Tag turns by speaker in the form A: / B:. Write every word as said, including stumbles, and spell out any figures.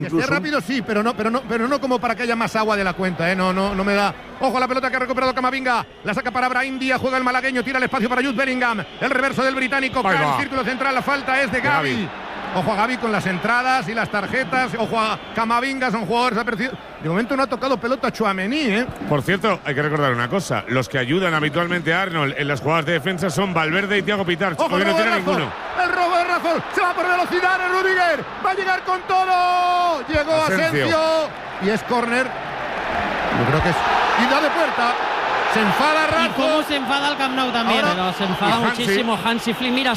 A: Que esté rápido sí, pero no, pero no, pero no como para que haya más agua de la cuenta, ¿eh? No, no, no me da. Ojo a la pelota que ha recuperado Camavinga. La saca para Brahim Díaz, juega el malagueño, tira el espacio para Jude Bellingham. El reverso del británico, cae en círculo central, la falta es de Gavi. Gavi. Ojo a Gavi con las entradas y las tarjetas. Ojo a Camavinga, son jugadores apercibidos. De momento no ha tocado pelota Tchouaméni, ¿eh?
B: Por cierto, hay que recordar una cosa. Los que ayudan habitualmente a Arnold en las jugadas de defensa son Valverde y Thiago Pitar.
A: Ojo,
B: porque no tiene ninguno.
A: El robo de Razón. Se va por velocidad el Rudiger. Va a llegar con todo. Llegó Asensio. Asensio. Y es córner. Yo creo que es. Y da de puerta. Se enfada Razón.
C: Y cómo se enfada el Camp Nou también.
A: Ahora,
C: pero se enfada muchísimo Hansi Flick. Mira.